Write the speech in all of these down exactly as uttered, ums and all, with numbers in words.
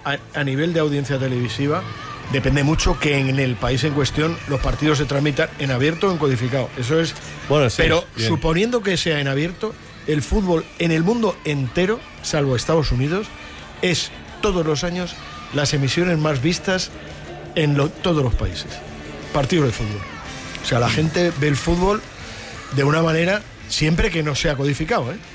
a, a nivel de audiencia televisiva, depende mucho que en el país en cuestión los partidos se transmitan en abierto o en codificado. Eso es. Bueno, sí, pero bien. suponiendo que sea en abierto, el fútbol en el mundo entero, salvo Estados Unidos, es todos los años las emisiones más vistas en lo, todos los países. Partidos de fútbol. O sea, la gente ve el fútbol de una manera, siempre que no sea codificado, ¿eh?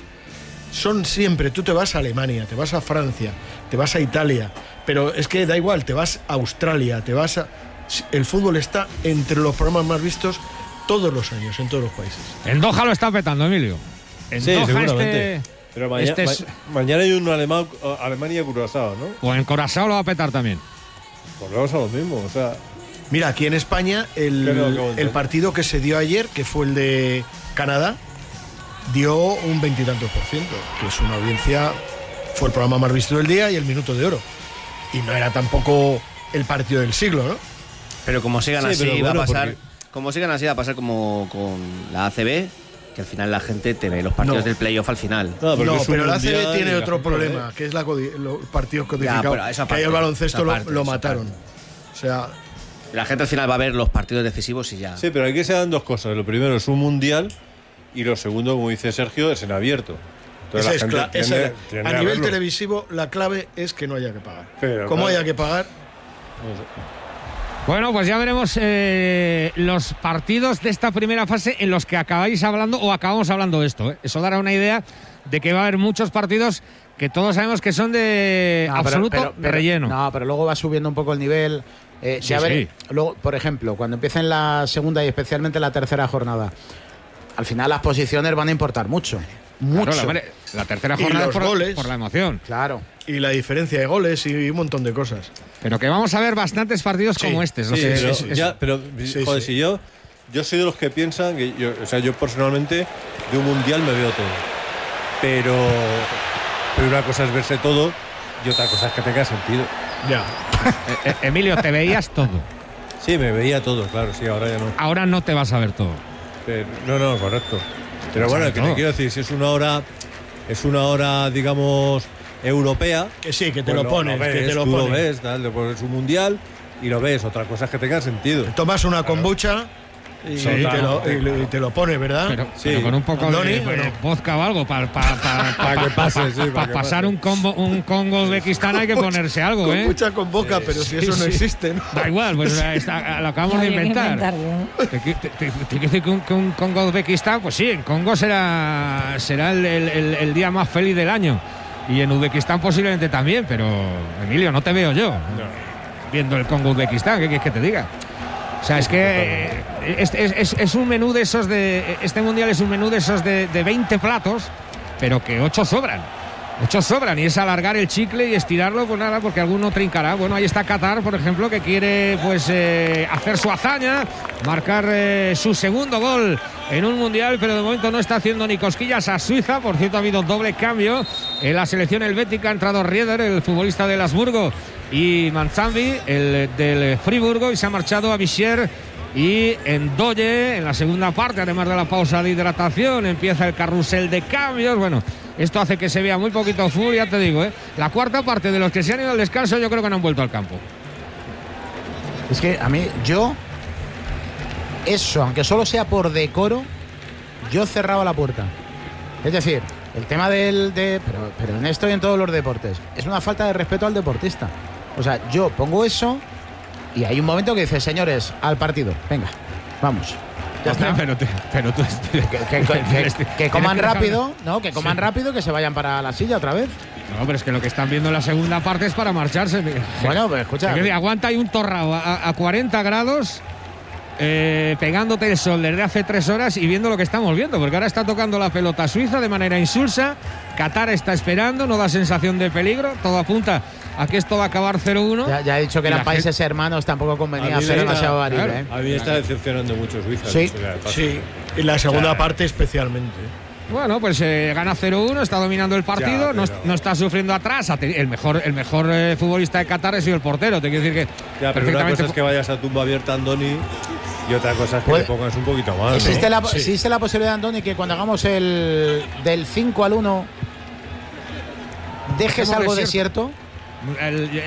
Son siempre, tú te vas a Alemania, te vas a Francia, te vas a Italia, pero es que da igual, te vas a Australia, te vas a... El fútbol está entre los programas más vistos todos los años, en todos los países. En Doha lo está petando, Emilio. En sí, Doha seguramente. este... Pero mañana, este es... ma- mañana hay un alemán, Alemania Curazao, ¿no? O en Curazao lo va a petar también. Pues vamos a lo mismo, o sea... Mira, aquí en España, el, Que no, que el partido que se dio ayer, que fue el de Canadá, dio un veintitantos por ciento, que es una audiencia, fue el programa más visto del día y el minuto de oro. Y no era tampoco el partido del siglo, ¿no? Pero como sigan Sí, así, pero va bueno, a pasar. porque- Como sigan así, va a pasar como con la A C B, que al final la gente te ve los partidos No. del playoff al final. No, porque No, es un pero la A C B mundial tiene y la otro gente problema, ve. que es la codi- los partidos codificados. pero eso que ahí aparte, el baloncesto eso lo- aparte, lo, eso mataron. aparte. O sea, La gente al final va a ver los partidos decisivos y ya. Sí, pero aquí se dan dos cosas. Lo primero es un mundial y lo segundo, como dice Sergio, es en abierto. esa la es gente cla- tiende- esa es- tiende a nivel verlo. televisivo, la clave es que no haya que pagar. Pero, Como claro. haya que pagar, No sé. Bueno, pues ya veremos eh, los partidos de esta primera fase en los que acabáis hablando o acabamos hablando de esto, ¿eh? Eso dará una idea de que va a haber muchos partidos que todos sabemos que son de No, pero- absoluto pero- pero- relleno. No, pero luego va subiendo un poco el nivel. Eh, Sí, ya ver- sí. Luego, por ejemplo, cuando empiecen la segunda y especialmente la tercera jornada, al final las posiciones van a importar mucho. Mucho. Claro, la, hombre, la tercera Y jornada los es por, goles. por la emoción. Claro. y la diferencia de goles y un montón de cosas. Pero que vamos a ver bastantes partidos Sí, como este. es lo Sí, que- pero, es- es- ya, pero Sí, joder, sí. si yo, yo soy de los que piensan que yo, o sea, yo personalmente de un mundial me veo todo. Pero, pero una cosa es verse todo y otra cosa es que tenga sentido. Ya. Eh, eh, Emilio, te veías todo. Sí, me veía todo, claro, sí, ahora ya no. Ahora no te vas a ver todo. Pero- no, no, correcto. Pero Vas a bueno, ver que todo. te quiero decir, si es una hora, es una hora, digamos, europea. Que sí, que te pues lo pones, ves, que te lo tú pones. lo ves, tal, le pones un mundial y lo ves. Otra cosa es que tenga sentido. Tomas una kombucha y, Sí, te claro. lo, y lo- y te lo pones, ¿verdad? Pero, Sí. pero con un poco Andoni, de, ¿o de no? vodka o algo para Para que pase, sí, para que pasar pase. un combo, un Congo Uzbekistán hay que ponerse algo, ¿eh? Kombucha con boca, pero si eso no sí. existe, ¿no? Da igual, pues está- lo acabamos de Había que inventar. inventarlo, ¿no? Te qui- te- te- te quiero decir que un, que un Congo Uzbekistán, pues sí, en Congo será, será el, el- el- el día más feliz del año. Y en Uzbekistán posiblemente también, pero Emilio, no te veo yo viendo el Congo Uzbekistán, ¿qué quieres que te diga? O sea, es que eh, es, es- es- es un menú de esos de. Este mundial es un menú de esos de, de veinte platos, pero que ocho sobran. Ocho sobran y es alargar el chicle y estirarlo, pues nada, porque alguno trincará. Bueno, ahí está Qatar, por ejemplo, que quiere pues eh, hacer su hazaña, marcar eh, su segundo gol en un mundial, pero de momento no está haciendo ni cosquillas a Suiza. Por cierto, ha habido doble cambio en la selección helvética. Ha entrado Rieder, el futbolista del Habsburgo, y Manzambi, el del Friburgo, y se ha marchado a Bichier y Ndoye en la segunda parte. Además de la pausa de hidratación, empieza el carrusel de cambios. Bueno, esto hace que se vea muy poquito fútbol, ya te digo, ¿eh? La cuarta parte de los que se han ido al descanso yo creo que no han vuelto al campo. Es que a mí, yo, eso, aunque solo sea por decoro, yo cerraba la puerta. Es decir, el tema del. De, pero, pero en esto y en todos los deportes, es una falta de respeto al deportista. O sea, yo pongo eso y hay un momento que dice, señores, al partido, venga, vamos. Ya está. Pero, te- pero tú. Que, que- que- que coman rápido, ¿no? Que coman Sí. rápido, que se vayan para la silla otra vez. No, pero es que lo que están viendo en la segunda parte es para marcharse. Bueno, pues escucha. Es decir, aguanta ahí un torrao a, a cuarenta grados, eh, pegándote el sol desde hace tres horas y viendo lo que estamos viendo, porque ahora está tocando la pelota Suiza de manera insulsa. Qatar está esperando, no da sensación de peligro, todo apunta a que esto va a acabar cero uno. Ya, ya he dicho que Y eran la países gente- hermanos, tampoco A convenía mí hacer me demasiado está- varile, claro. ¿eh? A mí me está decepcionando mucho Suiza. Sí. dicho sea de paso. Sí, y la segunda parte especialmente. Bueno, pues eh, gana cero uno, está dominando el partido, Ya, no, pero- no está sufriendo atrás. Ha teni- El mejor, el mejor eh, futbolista de Qatar ha sido el portero. Te quiero decir que Ya, pero una perfectamente cosa es que vayas a tumba abierta, Andoni, y otra cosa es que Puede- le pongas un poquito más. ¿Existe, ¿no? la, existe la posibilidad, Andoni, que cuando hagamos el del cinco al uno dejes Hacemos algo desierto. desierto? El-